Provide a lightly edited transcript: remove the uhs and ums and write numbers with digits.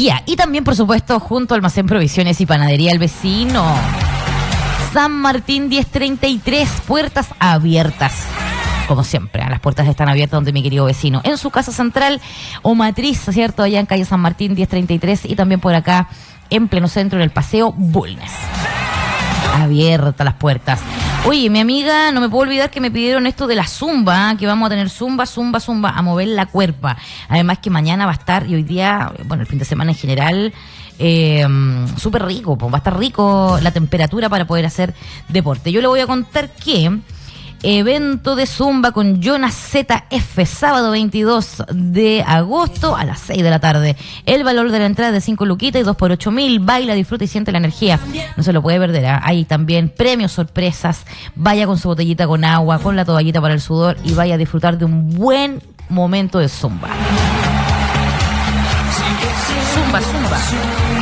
Ya, y también, por supuesto, junto a Almacén Provisiones y Panadería El Vecino. San Martín 1033, puertas abiertas. Como siempre, las puertas están abiertas donde mi querido vecino, en su casa central o matriz, ¿cierto? Allá en calle San Martín 1033 y también por acá en pleno centro, en el Paseo Bulnes. Abiertas las puertas. Oye, mi amiga, no me puedo olvidar que me pidieron esto de la zumba, que vamos a tener zumba, a mover la cuerpa. Además que mañana va a estar, y hoy día, bueno, el fin de semana en general, súper rico, pues va a estar rico la temperatura para poder hacer deporte. Yo le voy a contar que evento de zumba con Jonas ZF, sábado 22 de agosto a las 6 de la tarde. El valor de la entrada es de 5 luquitas y 2 por 8.000. Baila, disfruta y siente la energía. No se lo puede perder, ¿eh? Hay también premios, sorpresas. Vaya con su botellita con agua, con la toallita para el sudor y vaya a disfrutar de un buen momento de zumba. Zumba.